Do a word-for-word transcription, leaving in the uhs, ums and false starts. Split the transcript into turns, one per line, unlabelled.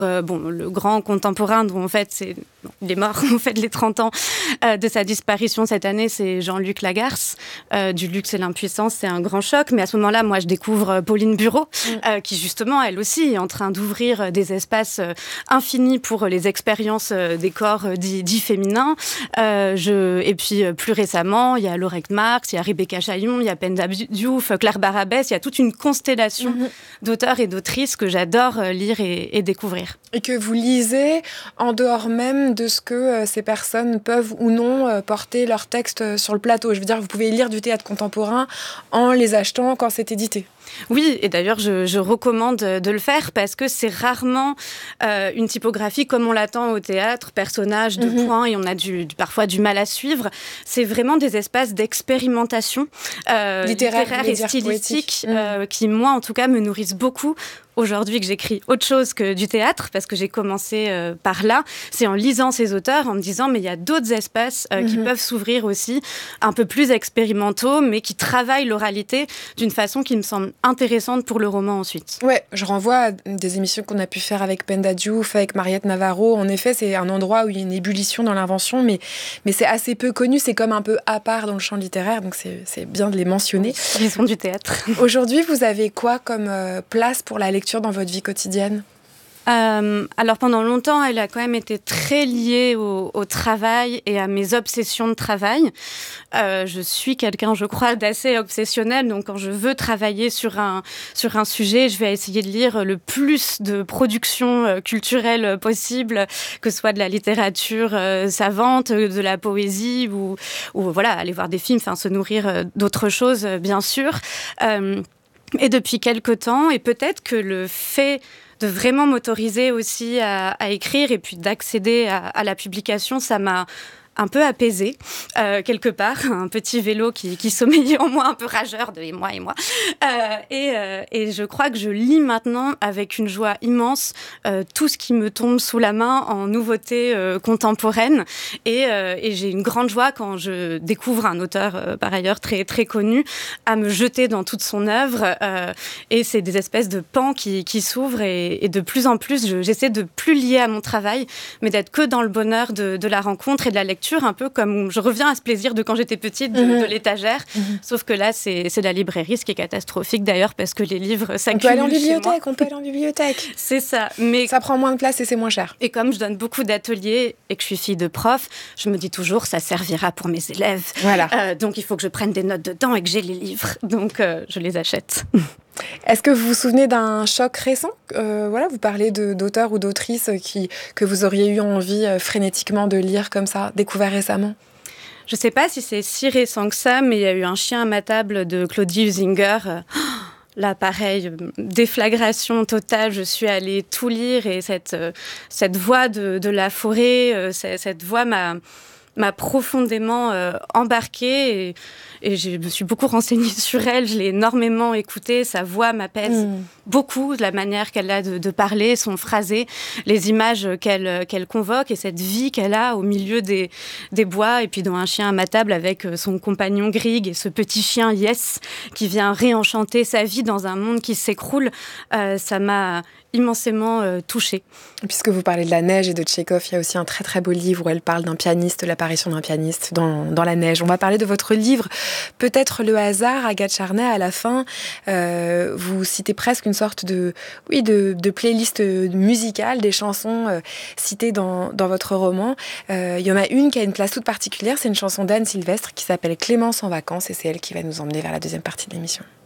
Euh, bon, le grand contemporain dont en fait, c'est, bon, il est mort, on fête les trente ans euh, de sa disparition cette année, c'est Jean-Luc Lagarce, euh, du luxe et l'impuissance, c'est un grand choc. Mais à ce moment-là, moi, je découvre Pauline Bureau, mmh. euh, qui justement, elle aussi, est en train d'ouvrir des espaces euh, infinis pour les expériences euh, des corps euh, dits, dits féminins. Euh, je... Et puis, euh, plus récemment, il y a Laurette Marx, il y a Rebecca Chaillon, il y a Penda Diouf, Claire Barabès, il y a toute une constellation mmh. d'auteurs et d'autrices que j'adore euh, lire et, et découvrir.
Et que vous lisez en dehors même de ce que euh, ces personnes peuvent ou non euh, porter leurs textes euh, sur le plateau. Je veux dire, vous pouvez lire du théâtre contemporain en les achetant quand c'est édité.
Oui, et d'ailleurs, je, je recommande de le faire parce que c'est rarement euh, une typographie comme on l'attend au théâtre, personnage de mmh. points, et on a du, du, parfois du mal à suivre. C'est vraiment des espaces d'expérimentation euh, littéraire, littéraire et stylistique mmh. euh, qui, moi, en tout cas, me nourrissent beaucoup. Aujourd'hui que j'écris autre chose que du théâtre, parce que j'ai commencé euh, par là, c'est en lisant ces auteurs, en me disant mais il y a d'autres espaces euh, mmh. qui peuvent s'ouvrir aussi, un peu plus expérimentaux, mais qui travaillent l'oralité d'une façon qui me semble intéressante pour le roman ensuite.
Ouais, je renvoie à des émissions qu'on a pu faire avec Penda Diouf, avec Mariette Navarro. En effet, c'est un endroit où il y a une ébullition dans l'invention, mais, mais c'est assez peu connu, c'est comme un peu à part dans le champ littéraire, donc c'est, c'est bien de les mentionner.
Lisons du théâtre.
Aujourd'hui, vous avez quoi comme euh, place pour la lecture dans votre vie quotidienne ?
Euh, alors pendant longtemps, elle a quand même été très liée au, au travail et à mes obsessions de travail. Euh, je suis quelqu'un, je crois, d'assez obsessionnel. Donc quand je veux travailler sur un, sur un sujet, je vais essayer de lire le plus de productions euh, culturelles possibles, que ce soit de la littérature euh, savante, de la poésie ou, ou voilà, aller voir des films, enfin se nourrir euh, d'autres choses, euh, bien sûr. Euh, et depuis quelque temps, et peut-être que le fait de vraiment m'autoriser aussi à, à écrire et puis d'accéder à, à la publication, ça m'a un peu apaisée, euh, quelque part, un petit vélo qui, qui sommeillait en moi, un peu rageur de « et moi, et moi euh, ». Et, euh, et je crois que je lis maintenant avec une joie immense euh, tout ce qui me tombe sous la main en nouveautés euh, contemporaines. Et, euh, et j'ai une grande joie quand je découvre un auteur, euh, par ailleurs très, très connu, à me jeter dans toute son œuvre. Euh, et c'est des espèces de pans qui, qui s'ouvrent. Et, et de plus en plus, je, j'essaie de plus lier à mon travail, mais d'être que dans le bonheur de, de la rencontre et de la lecture. Un peu comme je reviens à ce plaisir de quand j'étais petite, de, mmh. de l'étagère. Mmh. Sauf que là, c'est, c'est la librairie, ce qui est catastrophique d'ailleurs, parce que les livres s'accumulent.
On peut aller en bibliothèque, on peut aller en bibliothèque.
C'est ça. Mais
ça prend moins de place et c'est moins cher.
Et comme je donne beaucoup d'ateliers et que je suis fille de prof, je me dis toujours, ça servira pour mes élèves.
Voilà.
Euh, donc il faut que je prenne des notes dedans et que j'ai les livres. Donc euh, je les achète.
Est-ce que vous vous souvenez d'un choc récent ? euh, Voilà, vous parlez de, d'auteurs ou d'autrices qui, que vous auriez eu envie euh, frénétiquement de lire comme ça, découvert récemment ?
Je ne sais pas si c'est si récent que ça, mais il y a eu Un chien à ma table de Claudie Huizinga. Là, pareil, déflagration totale. Je suis allée tout lire et cette, cette voix de, de la forêt, euh, cette voix m'a... m'a profondément euh, embarquée et, et je me suis beaucoup renseignée sur elle, je l'ai énormément écoutée, sa voix m'apaise mmh. beaucoup, la manière qu'elle a de, de parler, son phrasé, les images qu'elle, qu'elle convoque et cette vie qu'elle a au milieu des, des bois et puis dans Un chien à ma table avec son compagnon Grig et ce petit chien Yes qui vient réenchanter sa vie dans un monde qui s'écroule, euh, ça m'a immensément euh, touchée.
Puisque vous parlez de la neige et de Tchekhov, il y a aussi un très très beau livre où elle parle d'un pianiste, l'apparition d'un pianiste dans, dans la neige. On va parler de votre livre, Peut-être le hasard, Agathe Charnay. À la fin, euh, vous citez presque une sorte de, oui, de, de playlist musicale, des chansons euh, citées dans, dans votre roman. Euh, il y en a une qui a une place toute particulière, c'est une chanson d'Anne Sylvestre qui s'appelle Clémence en vacances et c'est elle qui va nous emmener vers la deuxième partie de l'émission.